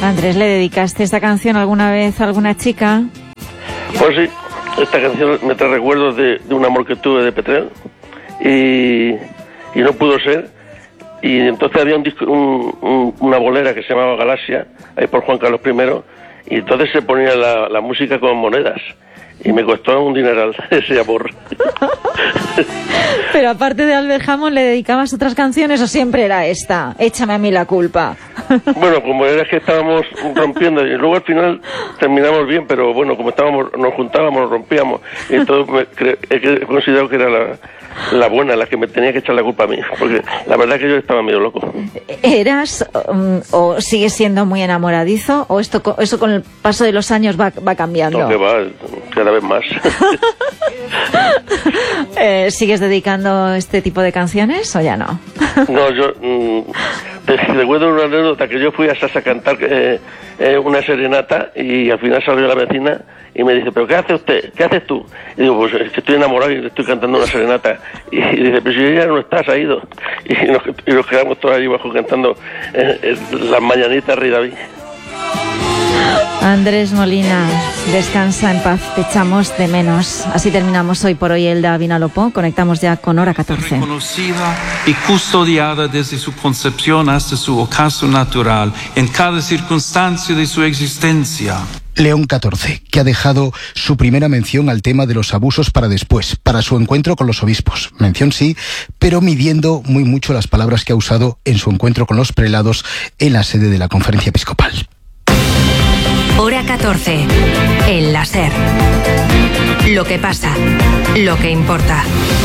Andrés, ¿le dedicaste esta canción alguna vez a alguna chica? Pues sí, esta canción me trae recuerdos de un amor que tuve de Petrel y no pudo ser. Y entonces había una bolera que se llamaba Galaxia, ahí por Juan Carlos I, y entonces se ponía la música con monedas. Y me costó un dineral ese amor. Pero aparte de Albert Hammond, ¿le dedicabas otras canciones o siempre era esta? Échame a mí la culpa. Bueno, como era que estábamos rompiendo y luego al final terminamos bien, pero bueno, como nos juntábamos, nos rompíamos, y entonces he considerado que era la buena, la que me tenía que echar la culpa a mí, porque la verdad es que yo estaba medio loco. ¿Eras o sigues siendo muy enamoradizo o eso con el paso de los años va cambiando? No, que va, cada vez más. ¿Sigues dedicando este tipo de canciones o ya no? No, yo recuerdo una anécdota que yo fui a Sasa a cantar una serenata y al final salió la vecina y me dice, ¿pero qué hace usted? ¿Qué haces tú? Y digo, pues es que estoy enamorado y estoy cantando una serenata. Y dice, pero si ella no está, se ha ido. Y nos quedamos todos allí abajo cantando las mañanitas Rey David. Andrés Molina, descansa en paz, te echamos de menos. Así terminamos hoy por hoy el de Vinalopó. Conectamos ya con Hora 14. Reconocida y custodiada desde su concepción hasta su ocaso natural, en cada circunstancia de su existencia. León XIV, que ha dejado su primera mención al tema de los abusos para después, para su encuentro con los obispos. Mención sí, pero midiendo muy mucho las palabras que ha usado en su encuentro con los prelados en la sede de la Conferencia Episcopal. Hora 14. El la SER. Lo que pasa, lo que importa.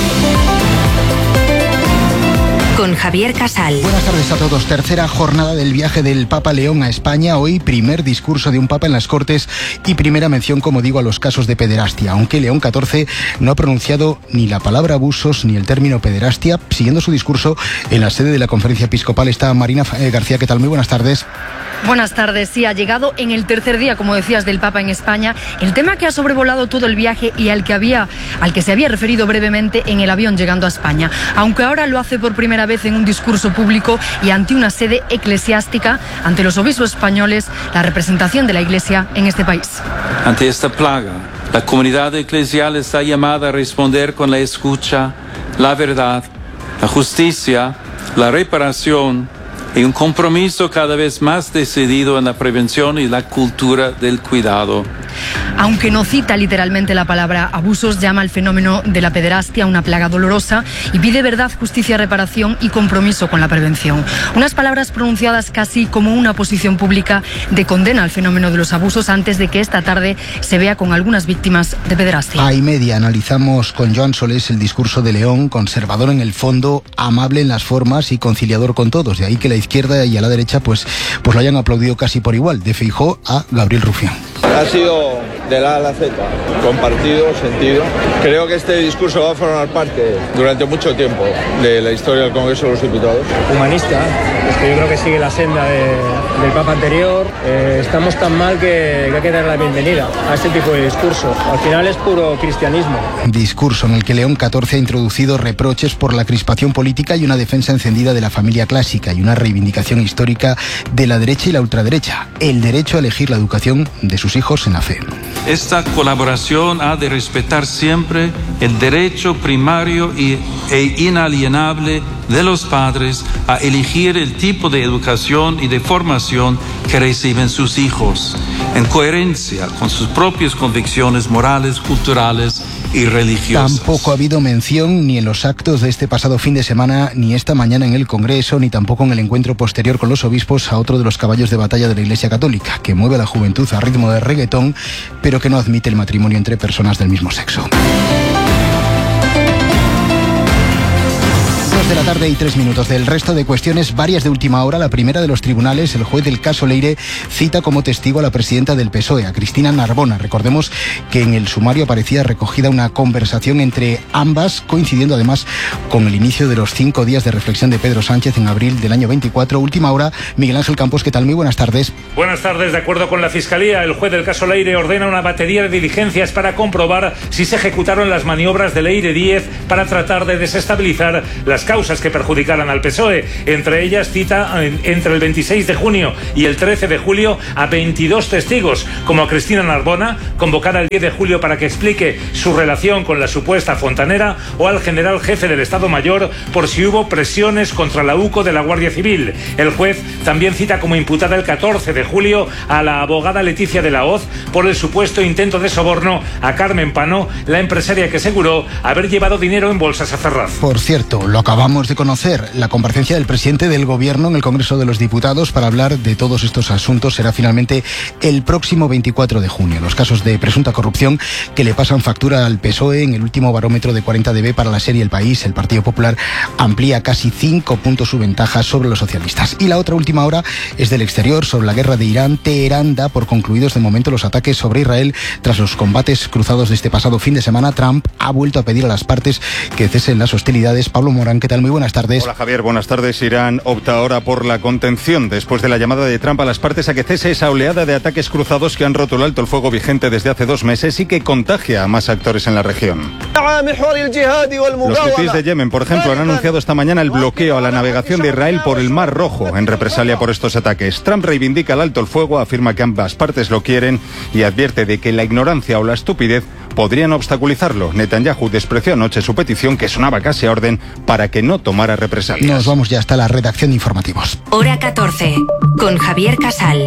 Con Javier Casal. Buenas tardes a todos. Tercera jornada del viaje del Papa León a España. Hoy primer discurso de un Papa en las Cortes y primera mención, como digo, a los casos de pederastia. Aunque León XIV no ha pronunciado ni la palabra abusos ni el término pederastia. Siguiendo su discurso en la sede de la Conferencia Episcopal está Marina García. ¿Qué tal? Muy buenas tardes. Buenas tardes. Sí, ha llegado en el tercer día, como decías, del Papa en España. El tema que ha sobrevolado todo el viaje y al que se había referido brevemente en el avión llegando a España. Aunque ahora lo hace por primera vez en un discurso público y ante una sede eclesiástica, ante los obispos españoles, la representación de la Iglesia en este país. Ante esta plaga, la comunidad eclesial está llamada a responder con la escucha, la verdad, la justicia, la reparación y un compromiso cada vez más decidido en la prevención y la cultura del cuidado. Aunque no cita literalmente la palabra abusos, llama al fenómeno de la pederastia una plaga dolorosa y pide verdad, justicia, reparación y compromiso con la prevención. Unas palabras pronunciadas casi como una posición pública de condena al fenómeno de los abusos antes de que esta tarde se vea con algunas víctimas de pederastia. A y media analizamos con Joan Solés el discurso de León, conservador en el fondo, amable en las formas y conciliador con todos. De ahí que la izquierda y a la derecha pues lo hayan aplaudido casi por igual. De Feijóo a Gabriel Rufián. Ha sido de la A a la Z, compartido, sentido. Creo que este discurso va a formar parte durante mucho tiempo de la historia del Congreso de los Diputados. Humanista, es que yo creo que sigue la senda del Papa anterior. Estamos tan mal que hay que dar la bienvenida a este tipo de discurso. Al final es puro cristianismo. Discurso en el que León XIV ha introducido reproches por la crispación política y una defensa encendida de la familia clásica y una reivindicación histórica de la derecha y la ultraderecha. El derecho a elegir la educación de sus hijos en la fe. Esta colaboración ha de respetar siempre el derecho primario e inalienable de los padres a elegir el tipo de educación y de formación que reciben sus hijos, en coherencia con sus propias convicciones morales, culturales y religiosas. Tampoco ha habido mención ni en los actos de este pasado fin de semana, ni esta mañana en el Congreso, ni tampoco en el encuentro posterior con los obispos a otro de los caballos de batalla de la Iglesia Católica, que mueve a la juventud a ritmo de reggaetón, pero que no admite el matrimonio entre personas del mismo sexo. 2 de la tarde y 3 minutos. Del resto de cuestiones, varias de última hora. La primera de los tribunales, el juez del caso Leire, cita como testigo a la presidenta del PSOE, a Cristina Narbona. Recordemos que en el sumario aparecía recogida una conversación entre ambas, coincidiendo además con el inicio de los 5 días de reflexión de Pedro Sánchez en abril del año 24. Última hora, Miguel Ángel Campos, ¿qué tal? Muy buenas tardes. Buenas tardes. De acuerdo con la Fiscalía, el juez del caso Leire ordena una batería de diligencias para comprobar si se ejecutaron las maniobras de Leire 10 para tratar de desestabilizar las causas causas que perjudicaran al PSOE. Entre ellas cita entre el 26 de junio y el 13 de julio a 22 testigos, como a Cristina Narbona, convocada el 10 de julio para que explique su relación con la supuesta fontanera, o al general jefe del Estado Mayor por si hubo presiones contra la UCO de la Guardia Civil. El juez también cita como imputada el 14 de julio a la abogada Leticia de la Hoz por el supuesto intento de soborno a Carmen Pano, la empresaria que aseguró haber llevado dinero en bolsas a Ferraz. Por cierto, lo acabamos de conocer, la comparecencia del presidente del Gobierno en el Congreso de los Diputados para hablar de todos estos asuntos será finalmente el próximo 24 de junio. Los casos de presunta corrupción que le pasan factura al PSOE. En el último barómetro de 40dB para la serie El País, el Partido Popular amplía casi 5 puntos su ventaja sobre los socialistas. Y la otra última hora es del exterior, sobre la guerra de Irán. Teherán da por concluidos de momento los ataques sobre Israel tras los combates cruzados de este pasado fin de semana. Trump ha vuelto a pedir a las partes que cesen las hostilidades. Pablo Morán, ¿qué tal? Muy buenas tardes. Hola Javier, buenas tardes. Irán opta ahora por la contención después de la llamada de Trump a las partes a que cese esa oleada de ataques cruzados que han roto el alto el fuego vigente desde hace 2 meses y que contagia a más actores en la región. Los hutíes de Yemen, por ejemplo, han anunciado esta mañana el bloqueo a la navegación de Israel por el Mar Rojo en represalia por estos ataques. Trump reivindica el alto el fuego, afirma que ambas partes lo quieren y advierte de que la ignorancia o la estupidez podrían obstaculizarlo. Netanyahu despreció anoche su petición, que sonaba casi a orden, para que no tomara represalias. Nos vamos ya hasta la redacción de informativos. Hora 14, con Javier Casal.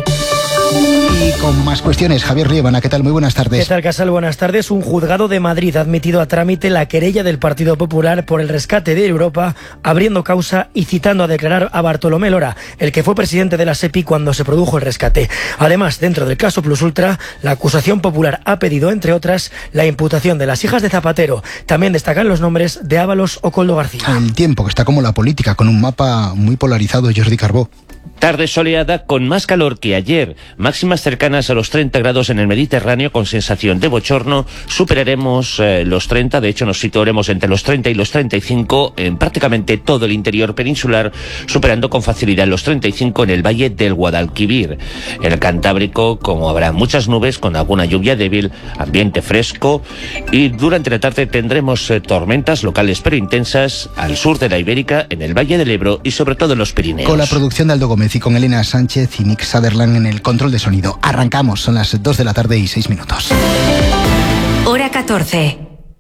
Y con más cuestiones, Javier Riebana, ¿qué tal? Muy buenas tardes. ¿Qué tal, Casal? Buenas tardes. Un juzgado de Madrid ha admitido a trámite la querella del Partido Popular por el rescate de Europa, abriendo causa y citando a declarar a Bartolomé Lora, el que fue presidente de la SEPI cuando se produjo el rescate. Además, dentro del caso Plus Ultra, la acusación popular ha pedido, entre otras, la imputación de las hijas de Zapatero. También destacan los nombres de Ábalos o Koldo García. El tiempo, que está como la política, con un mapa muy polarizado. Jordi Carbó. Tarde soleada con más calor que ayer, máximas cercanas a los 30 grados en el Mediterráneo con sensación de bochorno. Superaremos los 30, de hecho nos situaremos entre los 30 y los 35 en prácticamente todo el interior peninsular, superando con facilidad los 35 en el valle del Guadalquivir. En el Cantábrico, como habrá muchas nubes con alguna lluvia débil, ambiente fresco, y durante la tarde tendremos tormentas locales pero intensas al sur de la Ibérica, en el Valle del Ebro y sobre todo en los Pirineos. Con la producción de Aldo Gómez y con Elena Sánchez y Nick Sutherland en el control de sonido. Arrancamos, son las 2 de la tarde y 6 minutos. Hora 14.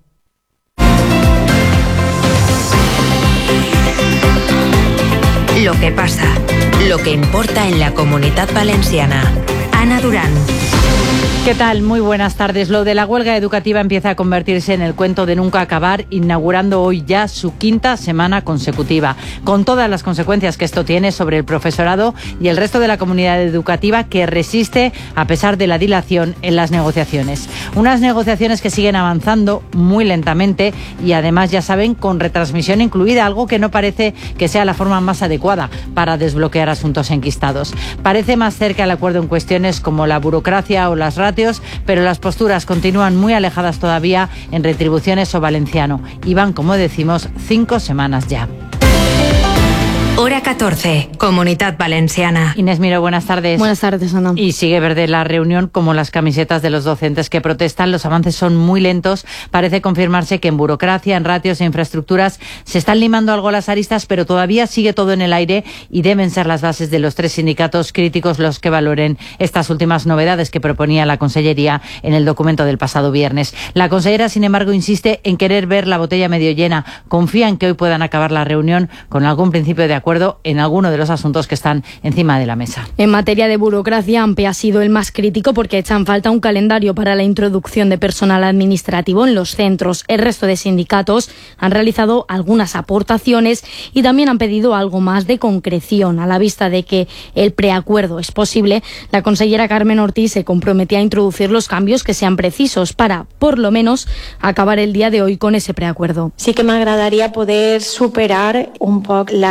Lo que pasa, lo que importa en la Comunitat Valenciana. Ana Durán. ¿Qué tal? Muy buenas tardes. Lo de la huelga educativa empieza a convertirse en el cuento de nunca acabar, inaugurando hoy ya su 5ª semana consecutiva, con todas las consecuencias que esto tiene sobre el profesorado y el resto de la comunidad educativa, que resiste a pesar de la dilación en las negociaciones. Unas negociaciones que siguen avanzando muy lentamente y además, ya saben, con retransmisión incluida, algo que no parece que sea la forma más adecuada para desbloquear asuntos enquistados. Parece más cerca el acuerdo en cuestiones como la burocracia o las ratios, pero las posturas continúan muy alejadas todavía en retribuciones o valenciano, y van, como decimos, 5 semanas ya. Hora 14, Comunitat Valenciana. Inés Miró, buenas tardes. Buenas tardes, Ana. Y sigue verde la reunión, como las camisetas de los docentes que protestan. Los avances son muy lentos. Parece confirmarse que en burocracia, en ratios e infraestructuras se están limando algo las aristas, pero todavía sigue todo en el aire y deben ser las bases de los 3 sindicatos críticos los que valoren estas últimas novedades que proponía la Consellería en el documento del pasado viernes. La consellera, sin embargo, insiste en querer ver la botella medio llena. Confía en que hoy puedan acabar la reunión con algún principio de acuerdo en alguno de los asuntos que están encima de la mesa. En materia de burocracia, AMPE ha sido el más crítico porque echan falta un calendario para la introducción de personal administrativo en los centros. El resto de sindicatos han realizado algunas aportaciones y también han pedido algo más de concreción. A la vista de que el preacuerdo es posible, la consellera Carmen Ortiz se comprometía a introducir los cambios que sean precisos para, por lo menos, acabar el día de hoy con ese preacuerdo. Sí que m'agradaria poder superar un poc la redacció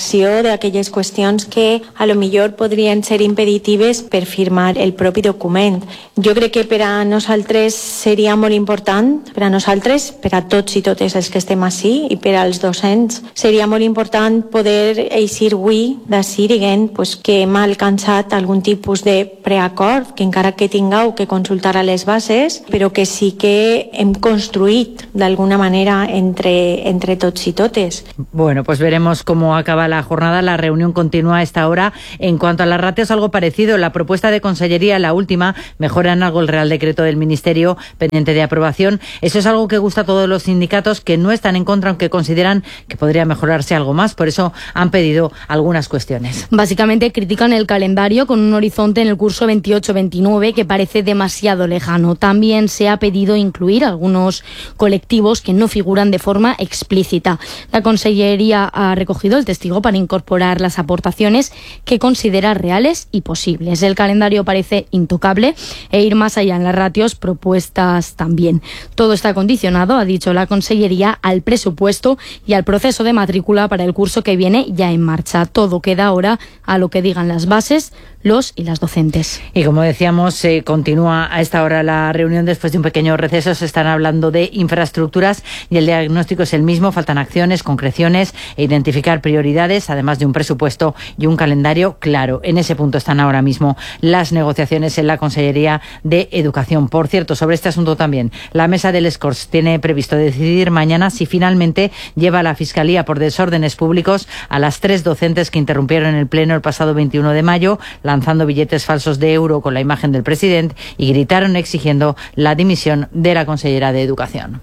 redacció d'aquelles qüestions que a lo millor podrien ser impeditives per firmar el propi document. Jo crec que per a nosaltres seria molt important, per a nosaltres, per a tots i totes els que estem ací i per als docents, seria molt important poder eixir avui d'ací dient que hem alcançat algun tipus de preacord, que encara que tingueu que consultar a les bases, però que sí que hem construït d'alguna manera entre tots y totes. Bueno, pues veremos cómo acaba la jornada. La reunión continúa a esta hora. En cuanto a las ratios, algo parecido. La propuesta de Consellería, la última, mejora en algo el Real Decreto del Ministerio pendiente de aprobación. Eso es algo que gusta a todos los sindicatos, que no están en contra, aunque consideran que podría mejorarse algo más. Por eso han pedido algunas cuestiones. Básicamente critican el calendario con un horizonte en el curso 28-29 que parece demasiado lejano. También se ha pedido incluir algunos colectivos que no figuran de forma explícita. La Consellería ha recogido el testigo para incorporar las aportaciones que considera reales y posibles. El calendario parece intocable e ir más allá en las ratios propuestas también. Todo está condicionado, ha dicho la Consellería, al presupuesto y al proceso de matrícula para el curso que viene ya en marcha. Todo queda ahora a lo que digan las bases, los y las docentes. Y como decíamos, continúa a esta hora la reunión después de un pequeño receso. Se están hablando de infraestructuras y el diagnóstico es el mismo. Faltan acciones, concreciones e identificar prioridades, además de un presupuesto y un calendario claro. En ese punto están ahora mismo las negociaciones en la Consellería de Educación. Por cierto, sobre este asunto también, la mesa del Escorts tiene previsto decidir mañana si finalmente lleva a la Fiscalía por desórdenes públicos a las 3 docentes que interrumpieron el pleno el pasado 21 de mayo, lanzando billetes falsos de euro con la imagen del presidente, y gritaron exigiendo la dimisión de la consellera de Educación.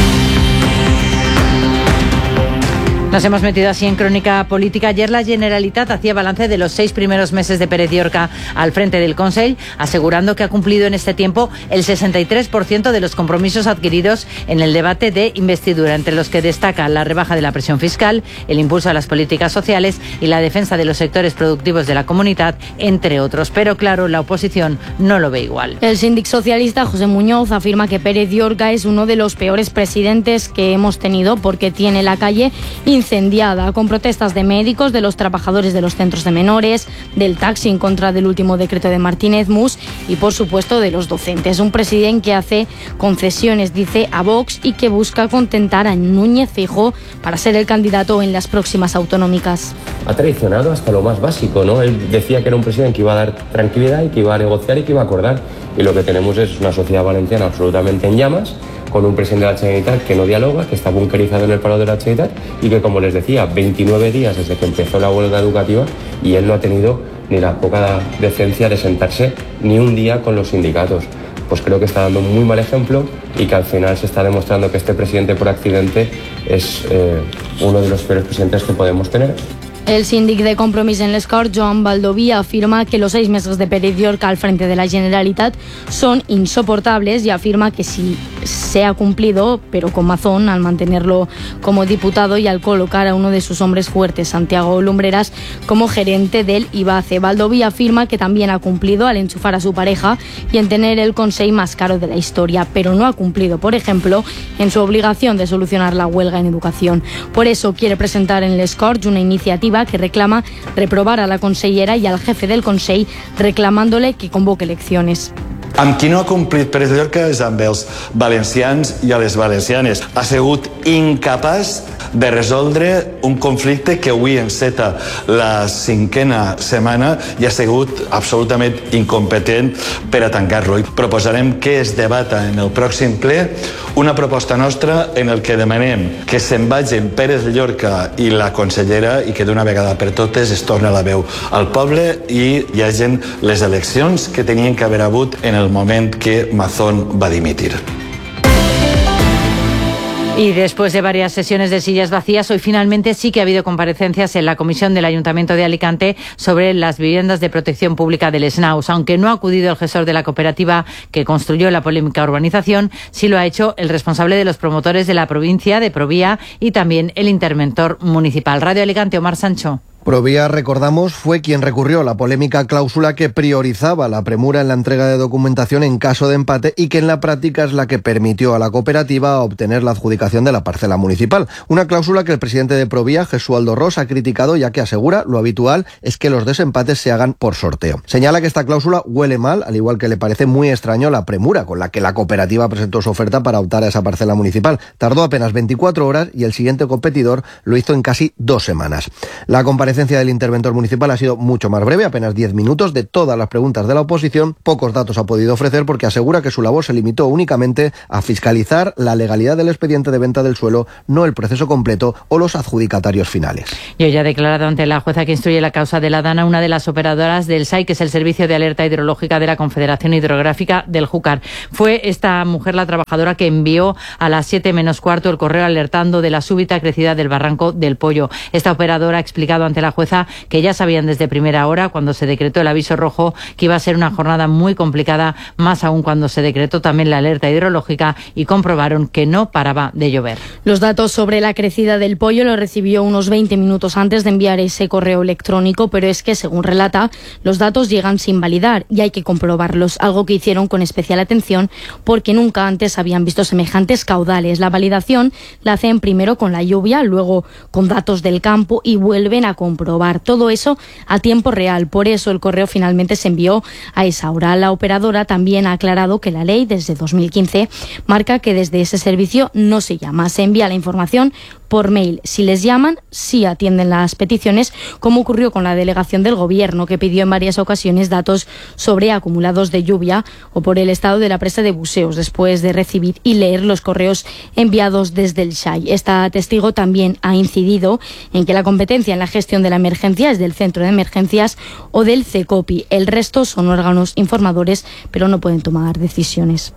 Nos hemos metido así en crónica política. Ayer la Generalitat hacía balance de los 6 primeros meses de Pérez Llorca al frente del Consell, asegurando que ha cumplido en este tiempo el 63% de los compromisos adquiridos en el debate de investidura, entre los que destaca la rebaja de la presión fiscal, el impulso a las políticas sociales y la defensa de los sectores productivos de la comunidad, entre otros. Pero claro, la oposición no lo ve igual. El síndic socialista José Muñoz afirma que Pérez Llorca es uno de los peores presidentes que hemos tenido porque tiene la calle incendiada, con protestas de médicos, de los trabajadores de los centros de menores, del taxi en contra del último decreto de Martínez Mus y, por supuesto, de los docentes. Un presidente que hace concesiones, dice, a Vox y que busca contentar a Núñez Feijóo para ser el candidato en las próximas autonómicas. Ha traicionado hasta lo más básico, ¿no? Él decía que era un presidente que iba a dar tranquilidad y que iba a negociar y que iba a acordar. Y lo que tenemos es una sociedad valenciana absolutamente en llamas, con un presidente de la Generalitat que no dialoga, que está bunkerizado en el paro de la Generalitat y que, como les decía, 29 días desde que empezó la huelga educativa y él no ha tenido ni la poca decencia de sentarse ni un día con los sindicatos. Pues creo que está dando un muy mal ejemplo y que al final se está demostrando que este presidente por accidente es uno de los peores presidentes que podemos tener. El síndic de Compromís en l'Escort, Joan Baldoví, afirma que los 6 meses de Pérez Llorca al frente de la Generalitat son insoportables y afirma que sí se ha cumplido, pero con mazón, al mantenerlo como diputado y al colocar a uno de sus hombres fuertes, Santiago Lumbreras, como gerente del IBACE. Baldoví afirma que también ha cumplido al enchufar a su pareja y en tener el Consell más caro de la historia, pero no ha cumplido, por ejemplo, en su obligación de solucionar la huelga en educación. Por eso quiere presentar en l'Escort una iniciativa que reclama reprobar a la consellera y al jefe del Consell, reclamándole que convoque elecciones. Amb qui no ha complit Pérez Llorca és amb els valencians i a les valencianes. Ha sigut incapaç de resoldre un conflicte que avui enceta la 5a setmana i ha sigut absolutament incompetent per a tancar-lo. Proposarem que es debata en el pròxim ple una proposta nostra en el que demanem que se'n vagin Pérez Llorca i la consellera i que d'una vegada per totes es torni la veu al poble i hi hagin les eleccions que tenien que haver hagut en el moment que Mazón va dimitir. Y después de varias sesiones de sillas vacías, hoy finalmente sí que ha habido comparecencias en la comisión del Ayuntamiento de Alicante sobre las viviendas de protección pública del SNAUS. Aunque no ha acudido el gestor de la cooperativa que construyó la polémica urbanización, sí lo ha hecho el responsable de los promotores de la provincia de Provía y también el interventor municipal. Radio Alicante, Omar Sancho. Provía, recordamos, fue quien recurrió a la polémica cláusula que priorizaba la premura en la entrega de documentación en caso de empate y que en la práctica es la que permitió a la cooperativa obtener la adjudicación de la parcela municipal. Una cláusula que el presidente de Provía, Gesualdo Ros, ha criticado, ya que asegura lo habitual es que los desempates se hagan por sorteo. Señala que esta cláusula huele mal, al igual que le parece muy extraño la premura con la que la cooperativa presentó su oferta para optar a esa parcela municipal. Tardó apenas 24 horas y el siguiente competidor lo hizo en casi 2 semanas. La comparecencia del interventor municipal ha sido mucho más breve, apenas 10 minutos. De todas las preguntas de la oposición, pocos datos ha podido ofrecer porque asegura que su labor se limitó únicamente a fiscalizar la legalidad del expediente de venta del suelo, no el proceso completo o los adjudicatarios finales. Y hoy ha declarado ante la jueza que instruye la causa de la Dana una de las operadoras del SAI, que es el Servicio de Alerta Hidrológica de la Confederación Hidrográfica del Júcar. Fue esta mujer la trabajadora que envió a las 7 menos cuarto el correo alertando de la súbita crecida del barranco del Pollo. Esta operadora ha explicado ante la jueza que ya sabían desde primera hora, cuando se decretó el aviso rojo, que iba a ser una jornada muy complicada, más aún cuando se decretó también la alerta hidrológica y comprobaron que no paraba de llover. Los datos sobre la crecida del Pollo los recibió unos 20 minutos antes de enviar ese correo electrónico, pero es que, según relata, los datos llegan sin validar y hay que comprobarlos, algo que hicieron con especial atención porque nunca antes habían visto semejantes caudales. La validación la hacen primero con la lluvia, luego con datos del campo y vuelven a comprobar todo eso a tiempo real. Por eso el correo finalmente se envió a esa hora. La operadora también ha aclarado que la ley desde 2015 marca que desde ese servicio no se llama, se envía la información por mail. Si les llaman, sí atienden las peticiones, como ocurrió con la delegación del Gobierno, que pidió en varias ocasiones datos sobre acumulados de lluvia o por el estado de la presa de Buseos, después de recibir y leer los correos enviados desde el SAI. Esta testigo también ha incidido en que la competencia en la gestión de la emergencia es del Centro de Emergencias o del CECOPI. El resto son órganos informadores, pero no pueden tomar decisiones.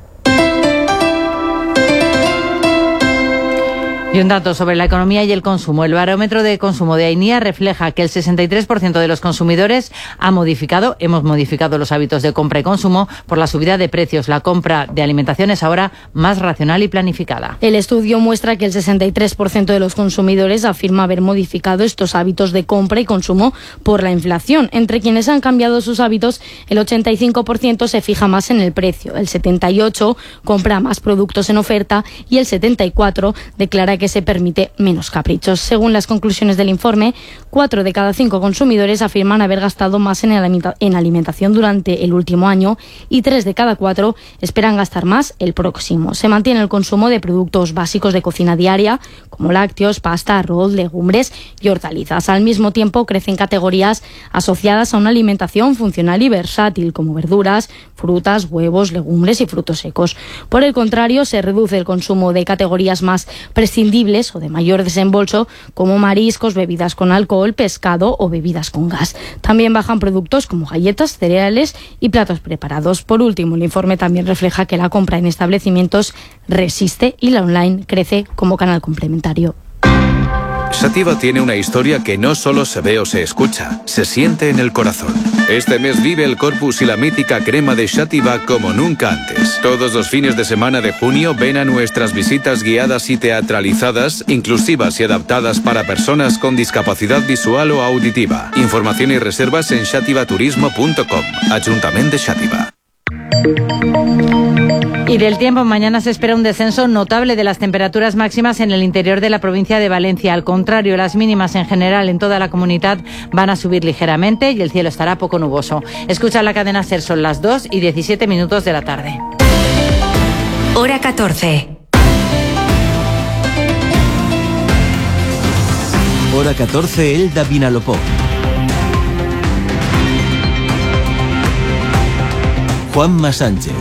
Y un dato sobre la economía y el consumo. El barómetro de consumo de AENIA refleja que el 63% de los consumidores hemos modificado los hábitos de compra y consumo por la subida de precios. La compra de alimentación es ahora más racional y planificada. El estudio muestra que el 63% de los consumidores afirma haber modificado estos hábitos de compra y consumo por la inflación. Entre quienes han cambiado sus hábitos, el 85% se fija más en el precio, el 78% compra más productos en oferta y el 74% declara que se permite menos caprichos. Según las conclusiones del informe, 4 de cada 5 consumidores afirman haber gastado más en alimentación durante el último año y 3 de cada 4 esperan gastar más el próximo. Se mantiene el consumo de productos básicos de cocina diaria, como lácteos, pasta, arroz, legumbres y hortalizas. Al mismo tiempo, crecen categorías asociadas a una alimentación funcional y versátil, como verduras, frutas, huevos, legumbres y frutos secos. Por el contrario, se reduce el consumo de categorías más prescindibles o de mayor desembolso, como mariscos, bebidas con alcohol, pescado o bebidas con gas. También bajan productos como galletas, cereales y platos preparados. Por último, el informe también refleja que la compra en establecimientos resiste y la online crece como canal complementario. Sativa tiene una historia que no solo se ve o se escucha, se siente en el corazón. Este mes vive el Corpus y la mítica crema de Sativa como nunca antes. Todos los fines de semana de junio ven a nuestras visitas guiadas y teatralizadas, inclusivas y adaptadas para personas con discapacidad visual o auditiva. Información y reservas en sativaturismo.com. Ayuntamiento de Sativa. Y del tiempo, mañana se espera un descenso notable de las temperaturas máximas en el interior de la provincia de Valencia. Al contrario, las mínimas en general en toda la comunidad van a subir ligeramente y el cielo estará poco nuboso. Escucha la cadena SER, son las 2:17 de la tarde. Hora 14. Hora 14, Elda Vinalopó. Juanma Sánchez.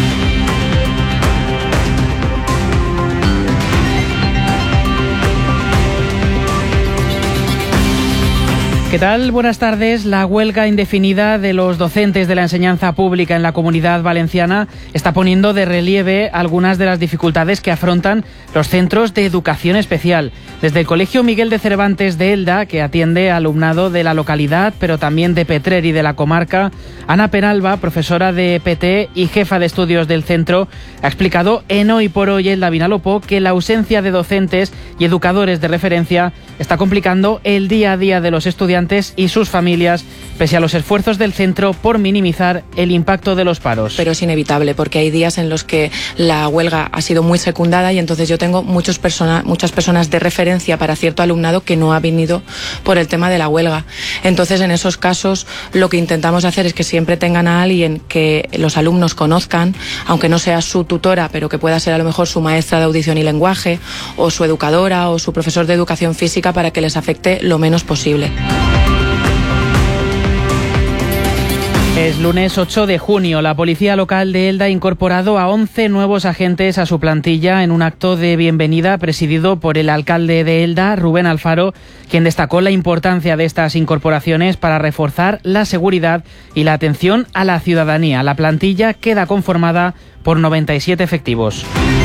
¿Qué tal? Buenas tardes. La huelga indefinida de los docentes de la enseñanza pública en la Comunidad Valenciana está poniendo de relieve algunas de las dificultades que afrontan los centros de educación especial. Desde el Colegio Miguel de Cervantes de Elda, que atiende alumnado de la localidad, pero también de Petrer y de la comarca, Ana Penalba, profesora de PT y jefa de estudios del centro, ha explicado en Hoy por Hoy Elda Vinalopó que la ausencia de docentes y educadores de referencia está complicando el día a día de los estudiantes estudiantes y sus familias, pese a los esfuerzos del centro por minimizar el impacto de los paros. Pero es inevitable, porque hay días en los que la huelga ha sido muy secundada y entonces yo tengo muchas personas de referencia para cierto alumnado que no ha venido por el tema de la huelga. Entonces, en esos casos, lo que intentamos hacer es que siempre tengan a alguien que los alumnos conozcan, aunque no sea su tutora, pero que pueda ser a lo mejor su maestra de audición y lenguaje, o su educadora, o su profesor de educación física, para que les afecte lo menos posible. Es lunes 8 de junio. La policía local de Elda ha incorporado a 11 nuevos agentes a su plantilla en un acto de bienvenida presidido por el alcalde de Elda, Rubén Alfaro, quien destacó la importancia de estas incorporaciones para reforzar la seguridad y la atención a la ciudadanía. La plantilla queda conformada por 97 efectivos.